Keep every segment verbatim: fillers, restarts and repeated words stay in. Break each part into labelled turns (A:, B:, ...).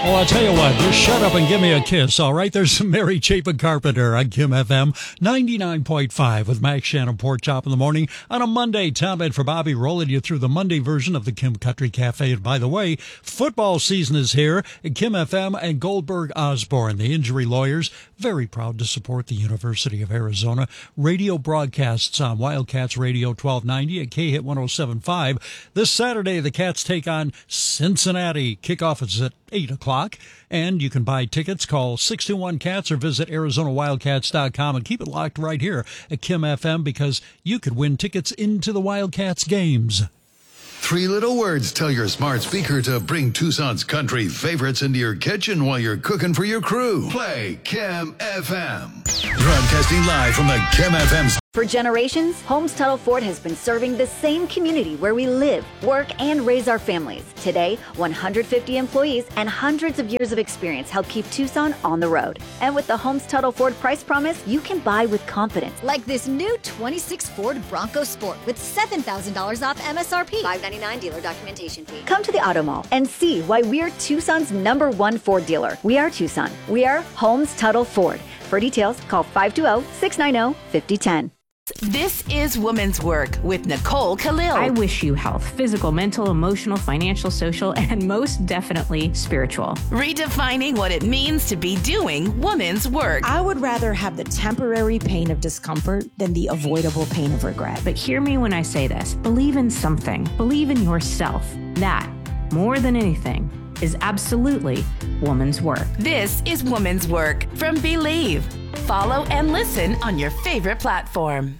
A: Oh, I'll tell you what, just shut up and give me a kiss, all right? There's some Mary Chapin Carpenter on Kim F M ninety-nine point five with Max Shannon Pork Chop in the morning on a Monday. Tom Ed for Bobby rolling you through the Monday version of the Kim Country Cafe. And by the way, football season is here at Kim F M and Goldberg Osborne, the injury lawyers, very proud to support the University of Arizona. Radio broadcasts on Wildcats Radio twelve ninety at K Hit one oh seven point five. This Saturday, the Cats take on Cincinnati. Kickoff is at eight o'clock. And you can buy tickets. Call six two one CATS or visit Arizona Wildcats dot com and keep it locked right here at Kim F M because you could win tickets into the Wildcats games.
B: Three little words tell your smart speaker to bring Tucson's country favorites into your kitchen while you're cooking for your crew. Play Kim F M. Broadcasting live from the Kim F M.
C: For generations, Holmes Tuttle Ford has been serving the same community where we live, work, and raise our families. Today, one hundred fifty employees and hundreds of years of experience help keep Tucson on the road. And with the Holmes Tuttle Ford price promise, you can buy with confidence.
D: Like this new twenty-six Ford Bronco Sport with seven thousand dollars off M S R P. five ninety-nine dealer documentation fee.
C: Come to the Auto Mall and see why we're Tucson's number one Ford dealer. We are Tucson. We are Holmes Tuttle Ford. For details, call five two zero, six nine zero, five zero one zero.
E: This is Woman's Work with Nicole Khalil.
F: I wish you health, physical, mental, emotional, financial, social, and most definitely spiritual.
E: Redefining what it means to be doing woman's work.
G: I would rather have the temporary pain of discomfort than the avoidable pain of regret.
F: But hear me when I say this. Believe in something. Believe in yourself. That, more than anything, is absolutely woman's work.
E: This is Woman's Work from Believe. Follow and listen on your favorite platform.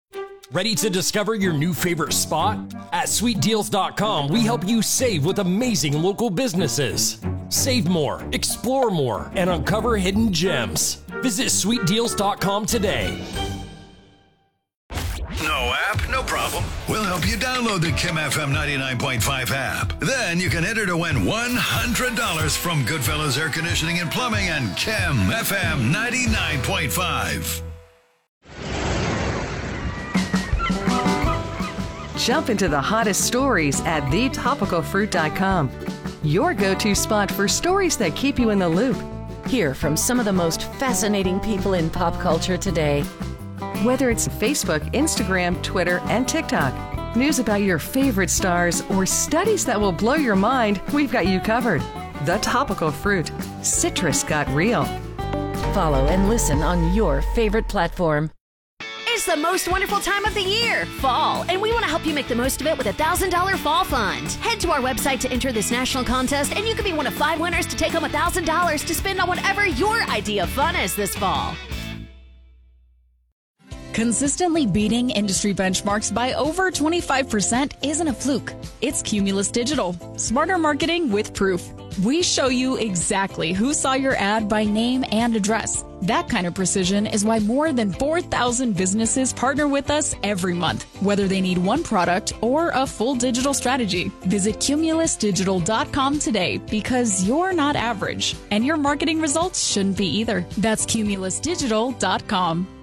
H: Ready to discover your new favorite spot? At sweet deals dot com, we help you save with amazing local businesses. Save more, explore more, and uncover hidden gems. Visit sweet deals dot com today.
B: No app? No problem. We'll help you download the Kim F M ninety-nine point five app. Then you can enter to win one hundred dollars from Goodfellas Air Conditioning and Plumbing and Kim F M ninety-nine point five.
I: Jump into the hottest stories at the topical fruit dot com. Your go-to spot for stories that keep you in the loop.
J: Hear from some of the most fascinating people in pop culture today.
I: Whether it's Facebook, Instagram, Twitter, and TikTok, news about your favorite stars, or studies that will blow your mind, we've got you covered. The Topical Fruit. Citrus got real.
J: Follow and listen on your favorite platform.
D: It's the most wonderful time of the year, fall, and we want to help you make the most of it with a one thousand dollars Fall Fund. Head to our website to enter this national contest, and you could be one of five winners to take home one thousand dollars to spend on whatever your idea of fun is this fall.
K: Consistently beating industry benchmarks by over twenty-five percent isn't a fluke. It's Cumulus Digital. Smarter marketing with proof. We show you exactly who saw your ad by name and address. That kind of precision is why more than four thousand businesses partner with us every month, whether they need one product or a full digital strategy. Visit Cumulus Digital dot com today because you're not average, and your marketing results shouldn't be either. That's Cumulus Digital dot com.